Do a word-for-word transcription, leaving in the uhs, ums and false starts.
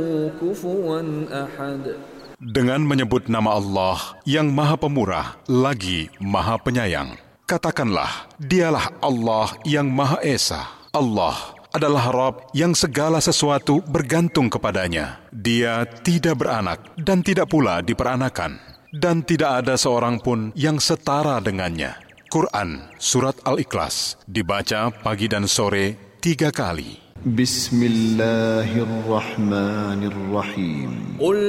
كفوا أحد. Dengan menyebut nama Allah yang Maha Pemurah lagi Maha Penyayang, katakanlah, dialah Allah yang Maha Esa. Allah adalah Rabb yang segala sesuatu bergantung kepadanya. Dia tidak beranak dan tidak pula diperanakan, dan tidak ada seorang pun yang setara dengannya. Quran Surat Al-Ikhlas dibaca pagi dan sore tiga kali. Bismillahirrahmanirrahim. Qul